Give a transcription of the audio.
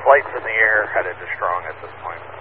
flights in the air headed to Strong at this point.